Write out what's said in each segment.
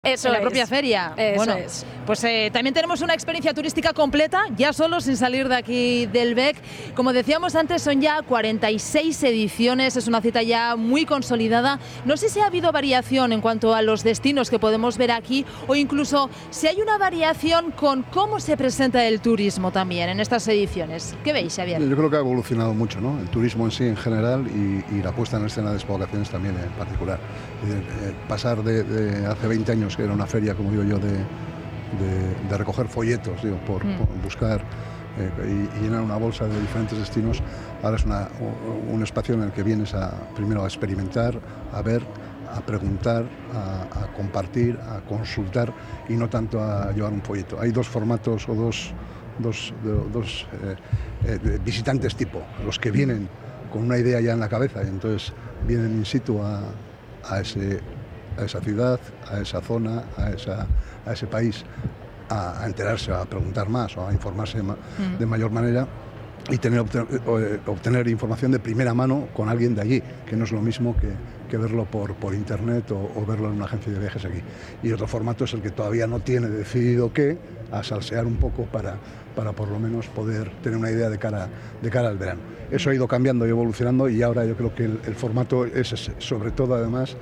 En la propia feria. Eso bueno, es. Pues también tenemos una experiencia turística completa, ya solo sin salir de aquí del BEC. Como decíamos antes, son ya 46 ediciones, es una cita ya muy consolidada. No sé si ha habido variación en cuanto a los destinos que podemos ver aquí, o incluso si hay una variación con cómo se presenta el turismo también en estas ediciones. ¿Qué veis, Xavier? Yo creo que ha evolucionado mucho, ¿no? El turismo en sí en general y la puesta en escena de Expo Vacaciones también en particular. Pasar de hace 20 años, que era una feria, como digo yo, de recoger folletos, digo, por buscar y llenar una bolsa de diferentes destinos, ahora es un espacio en el que vienes primero a experimentar, a ver, a preguntar, a compartir, a consultar y no tanto a llevar un folleto. Hay dos formatos o dos visitantes tipo, los que vienen con una idea ya en la cabeza y entonces vienen in situ a esa ciudad, a esa zona, a ese país, a enterarse, a preguntar más o a informarse de mayor manera y obtener información de primera mano con alguien de allí, que no es lo mismo que verlo por internet o verlo en una agencia de viajes aquí. Y otro formato es el que todavía no tiene decidido a salsear un poco para por lo menos poder tener una idea de cara al verano. Eso ha ido cambiando y evolucionando y ahora yo creo que el formato es ese, sobre todo además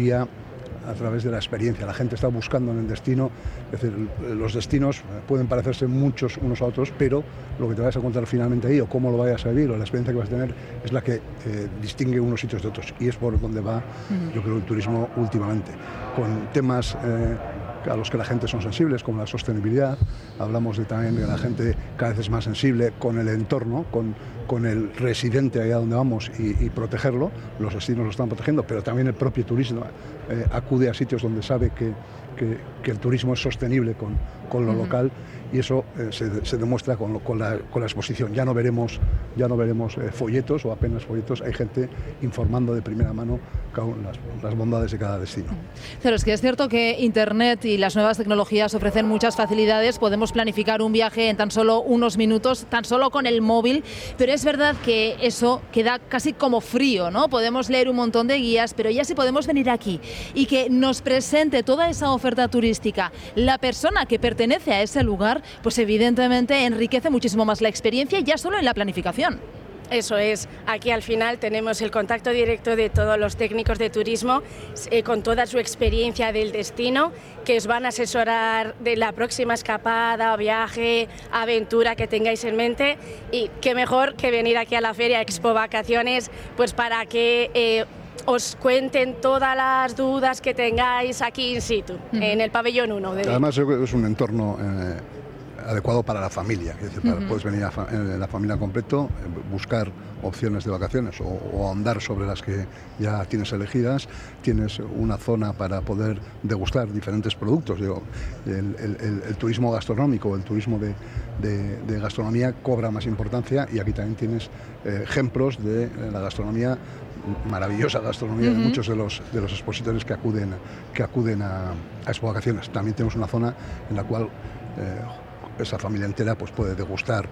a través de la experiencia. La gente está buscando en el destino, es decir, los destinos pueden parecerse muchos unos a otros, pero lo que te vas a encontrar finalmente ahí o cómo lo vayas a vivir o la experiencia que vas a tener es la que distingue unos sitios de otros y es por donde va, yo creo, el turismo últimamente, con temas a los que la gente son sensibles, como la sostenibilidad. Hablamos también de que la gente cada vez es más sensible con el entorno, con el residente allá donde vamos y protegerlo. Los destinos lo están protegiendo, pero también el propio turismo acude a sitios donde sabe que el turismo es sostenible con lo local y eso se demuestra con la exposición. Ya no veremos folletos o apenas folletos, hay gente informando de primera mano las bondades de cada destino. Pero es que es cierto que Internet y las nuevas tecnologías ofrecen muchas facilidades, podemos planificar un viaje en tan solo unos minutos, tan solo con el móvil, pero es verdad que eso queda casi como frío, ¿no? Podemos leer un montón de guías, pero ya si podemos venir aquí y que nos presente toda esa oferta turística la persona que pertenece a ese lugar, pues evidentemente enriquece muchísimo más la experiencia ya solo en la planificación. Eso es, aquí al final tenemos el contacto directo de todos los técnicos de turismo con toda su experiencia del destino, que os van a asesorar de la próxima escapada, viaje, aventura que tengáis en mente y qué mejor que venir aquí a la feria Expo Vacaciones pues para que os cuenten todas las dudas que tengáis aquí in situ, en el pabellón 1. Además yo creo que es un entorno adecuado para la familia, es decir, puedes venir la familia completo, buscar opciones de vacaciones o ahondar sobre las que ya tienes elegidas, tienes una zona para poder degustar diferentes productos. Digo, el turismo gastronómico, el turismo de gastronomía cobra más importancia y aquí también tienes ejemplos de la gastronomía, maravillosa gastronomía de muchos de los expositores que acuden a Expo Vacaciones. También tenemos una zona en la cual esa familia entera pues puede degustar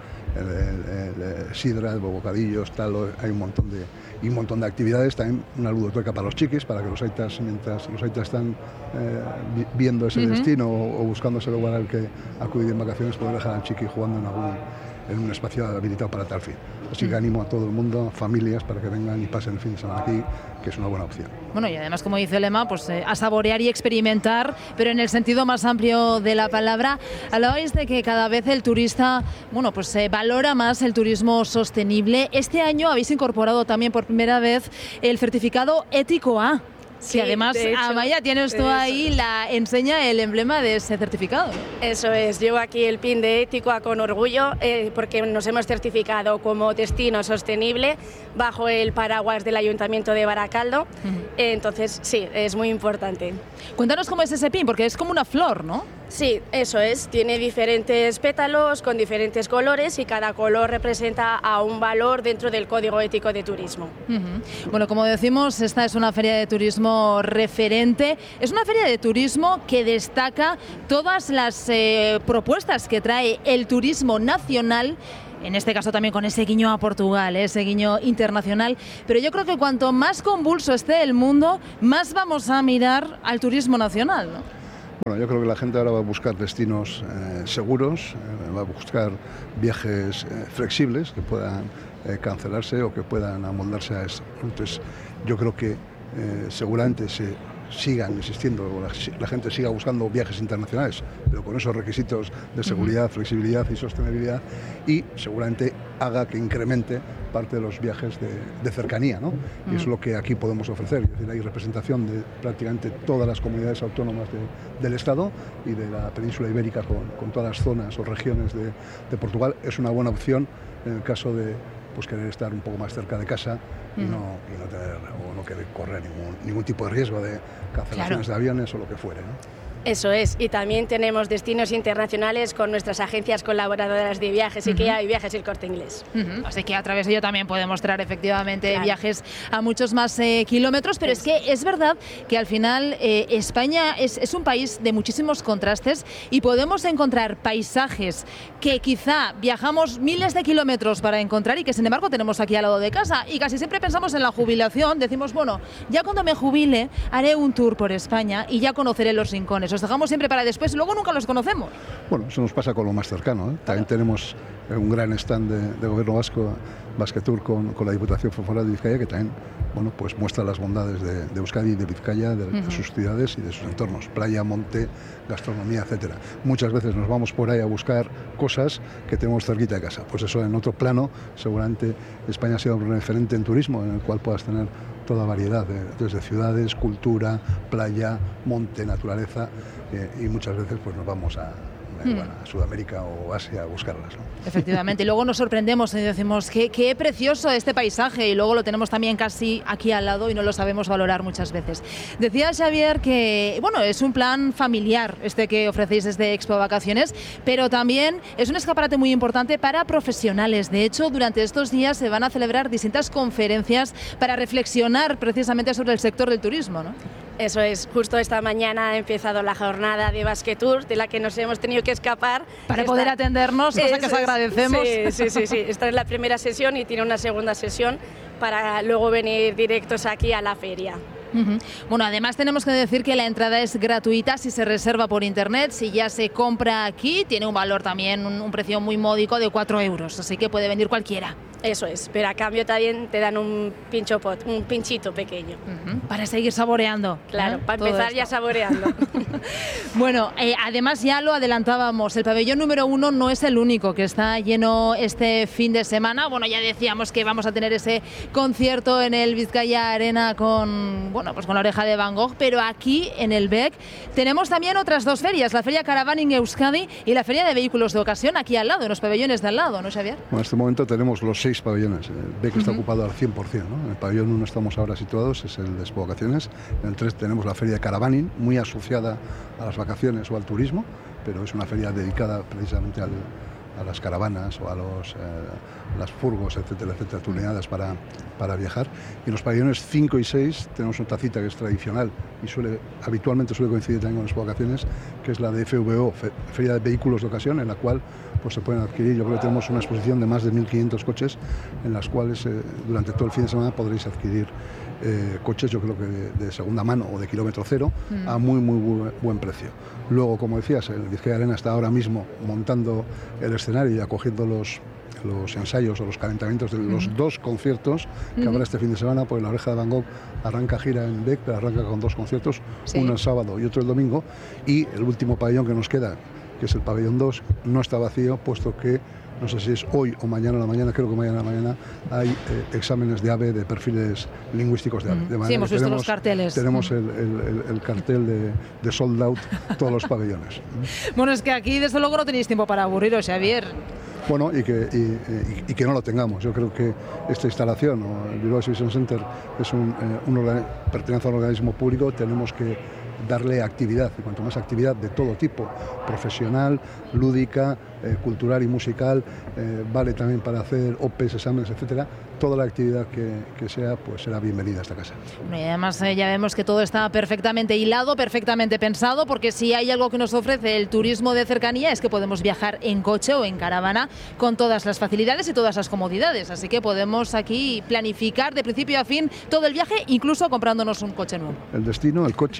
el sidra, el bocadillos, tal. Hay un montón de actividades, también una ludoteca para los chiquis, para que los aitas, mientras los aitas están viendo ese destino o buscando ese lugar al que acudir en vacaciones, poder dejar al chiqui jugando en un espacio habilitado para tal fin. Así que animo a todo el mundo, familias, para que vengan y pasen el fin de semana aquí, que es una buena opción. Bueno, y además, como dice el lema, pues a saborear y experimentar, pero en el sentido más amplio de la palabra. Hablabais de que cada vez el turista, bueno, pues valora más el turismo sostenible. Este año habéis incorporado también por primera vez el certificado ético A. Sí, y además, Amaya, tienes tú ahí la enseña, el emblema de ese certificado. Eso es, llevo aquí el pin de ético A con orgullo porque nos hemos certificado como destino sostenible bajo el paraguas del Ayuntamiento de Baracaldo. Entonces, sí, es muy importante. Cuéntanos cómo es ese pin, porque es como una flor, ¿no? Sí, eso es, tiene diferentes pétalos con diferentes colores y cada color representa a un valor dentro del Código Ético de Turismo. Bueno, como decimos, esta es una feria de turismo referente, es una feria de turismo que destaca todas las propuestas que trae el turismo nacional, en este caso también con ese guiño a Portugal, ese guiño internacional, pero yo creo que cuanto más convulso esté el mundo, más vamos a mirar al turismo nacional, ¿no? Bueno, yo creo que la gente ahora va a buscar destinos seguros, va a buscar viajes flexibles que puedan cancelarse o que puedan amoldarse a esto. Entonces, yo creo que seguramente sigan existiendo, la gente siga buscando viajes internacionales, pero con esos requisitos de seguridad, flexibilidad y sostenibilidad, y seguramente haga que incremente parte de los viajes de cercanía, ¿no? Y es lo que aquí podemos ofrecer. Es decir, hay representación de prácticamente todas las comunidades autónomas del Estado y de la península ibérica con todas las zonas o regiones de Portugal. Es una buena opción en el caso de querer estar un poco más cerca de casa y no querer correr ningún tipo de riesgo de cancelaciones de aviones o lo que fuere, ¿no? Eso es, y también tenemos destinos internacionales con nuestras agencias colaboradoras de viajes, IKEA y Viajes El Corte Inglés. Así que a través de ello también podemos traer efectivamente viajes a muchos más kilómetros, pero es que es verdad que al final España es un país de muchísimos contrastes y podemos encontrar paisajes que quizá viajamos miles de kilómetros para encontrar y que sin embargo tenemos aquí al lado de casa, y casi siempre pensamos en la jubilación, decimos, bueno, ya cuando me jubile haré un tour por España y ya conoceré los rincones. Los dejamos siempre para después y luego nunca los conocemos. Bueno, eso nos pasa con lo más cercano, ¿eh? También tenemos un gran stand de Gobierno Vasco, Basquetour, con la Diputación Foral de Vizcaya, que también pues muestra las bondades de Euskadi y de Vizcaya, de sus ciudades y de sus entornos, playa, monte, gastronomía, etcétera. Muchas veces nos vamos por ahí a buscar cosas que tenemos cerquita de casa. Pues eso, en otro plano, seguramente España ha sido un referente en turismo, en el cual puedas tener toda variedad, desde ciudades, cultura, playa, monte, naturaleza, y muchas veces pues nos vamos a Sudamérica o Asia a buscarlas, ¿no? Efectivamente, y luego nos sorprendemos y decimos qué precioso este paisaje, y luego lo tenemos también casi aquí al lado y no lo sabemos valorar muchas veces. Decía Xavier que es un plan familiar este que ofrecéis desde Expo Vacaciones, pero también es un escaparate muy importante para profesionales. De hecho, durante estos días se van a celebrar distintas conferencias para reflexionar precisamente sobre el sector del turismo, ¿no? Eso es, justo esta mañana ha empezado la jornada de Basquetour, de la que nos hemos tenido que escapar. Para poder atendernos, cosa que os agradecemos. Sí. Esta es la primera sesión y tiene una segunda sesión para luego venir directos aquí a la feria. Bueno, además tenemos que decir que la entrada es gratuita si se reserva por internet. Si ya se compra aquí, tiene un valor también, un precio muy módico de 4 euros, así que puede venir cualquiera. Eso es, pero a cambio también te dan un pinchito pequeño. Para seguir saboreando. Claro, para empezar ya saboreando. Bueno, además ya lo adelantábamos, el pabellón número 1 no es el único que está lleno este fin de semana. Bueno, ya decíamos que vamos a tener ese concierto en el Vizcaya Arena con la Oreja de Van Gogh, pero aquí en el BEC tenemos también otras dos ferias, la Feria Caravaning Euskadi y la Feria de Vehículos de Ocasión aquí al lado, en los pabellones de al lado, ¿no, Xavier? Bueno, en este momento tenemos los 6 pabellones. El BEC está ocupado al 100%, ¿no? En el pabellón 1 estamos ahora situados, es el de Expo Vacaciones. En el 3 tenemos la Feria de Caravaning, muy asociada a las vacaciones o al turismo, pero es una feria dedicada precisamente a las caravanas o a las furgos, etcétera, tuneadas para viajar. Y en los pabellones 5 y 6 tenemos una cita que es tradicional y habitualmente suele coincidir también con las vacaciones, que es la de FVO, Feria de Vehículos de Ocasión, en la cual pues se pueden adquirir. Yo creo que tenemos una exposición de más de 1.500 coches en las cuales durante todo el fin de semana podréis adquirir coches, yo creo que de segunda mano o de kilómetro cero a muy buen precio. Luego, como decías, el Vizcaya Arena está ahora mismo montando el escenario y acogiendo los ensayos o los calentamientos de los 2 conciertos que habrá este fin de semana, pues la Oreja de Van Gogh arranca gira en BEC, pero arranca con 2 conciertos, uno el sábado y otro el domingo, y el último pabellón que nos queda, que es el pabellón 2, no está vacío, puesto que no sé si es hoy o mañana a la mañana, creo que mañana a la mañana hay exámenes de AVE, de perfiles lingüísticos de AVE. Sí, hemos visto los carteles. Tenemos el cartel de sold out todos los pabellones. Bueno, es que aquí desde luego no tenéis tiempo para aburriros, Xavier. Bueno, y que no lo tengamos. Yo creo que esta instalación, el Bilbao Exhibition Center, pertenece a un organismo público, tenemos que darle actividad, y cuanto más actividad de todo tipo, profesional, lúdica, cultural y musical, vale también para hacer OPEs, exámenes, etcétera. Toda la actividad que sea, pues será bienvenida a esta casa. Y además ya vemos que todo está perfectamente hilado, perfectamente pensado, porque si hay algo que nos ofrece el turismo de cercanía es que podemos viajar en coche o en caravana con todas las facilidades y todas las comodidades, así que podemos aquí planificar de principio a fin todo el viaje, incluso comprándonos un coche nuevo. El destino, el coche o la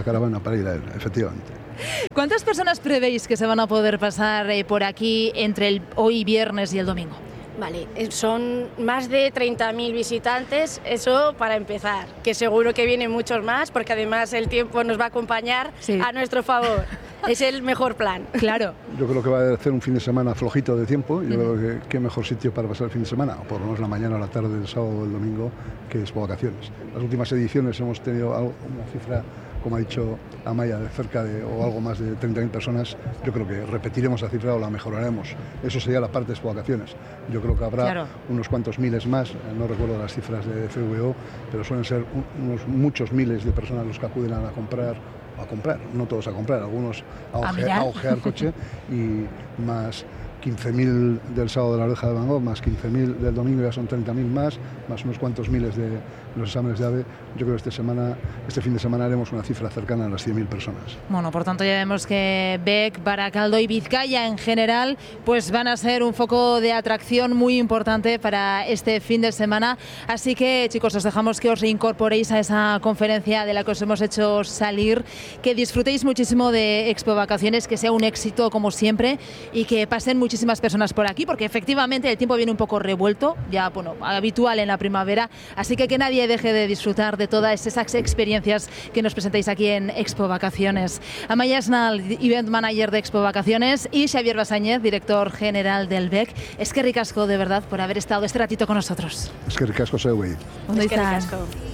caravana para ir a él, efectivamente. ¿Cuántas personas prevéis que se van a poder pasar por aquí entre hoy viernes y el domingo? Vale, son más de 30.000 visitantes, eso para empezar, que seguro que vienen muchos más, porque además el tiempo nos va a acompañar a nuestro favor. Es el mejor plan. Claro. Yo creo que va a ser un fin de semana flojito de tiempo. Yo creo que qué mejor sitio para pasar el fin de semana, o por lo menos la mañana o la tarde del sábado o el domingo, que Expo Vacaciones. Las últimas ediciones hemos tenido una cifra, como ha dicho Amaya, de cerca de o algo más de 30.000 personas. Yo creo que repetiremos la cifra o la mejoraremos. Eso sería la parte de Expo Vacaciones. Yo creo que habrá unos cuantos miles más, no recuerdo las cifras de FVO, pero suelen ser muchos miles de personas los que acuden a comprar, no todos a comprar, algunos a ojear coche, y más 15.000 del sábado de la Oreja de Van Gogh, más 15.000 del domingo, ya son 30.000 más unos cuantos miles de los exámenes de AVE. Yo creo que este fin de semana haremos una cifra cercana a las 100.000 personas. Bueno, por tanto ya vemos que Bec, Baracaldo y Vizcaya en general pues van a ser un foco de atracción muy importante para este fin de semana. Así que, chicos, os dejamos que os reincorporéis a esa conferencia de la que os hemos hecho salir, que disfrutéis muchísimo de Expo Vacaciones, que sea un éxito como siempre y que pasen muchísimas personas por aquí, porque efectivamente el tiempo viene un poco revuelto, ya habitual en la primavera, así que nadie deje de disfrutar de todas esas experiencias que nos presentáis aquí en Expo Vacaciones. Amaya Esnal, Event Manager de Expo Vacaciones, y Xavier Basáñez, Director General del BEC. Es que ricasco, de verdad, por haber estado este ratito con nosotros. Es que ricasco, Següey. ¿Dónde estás?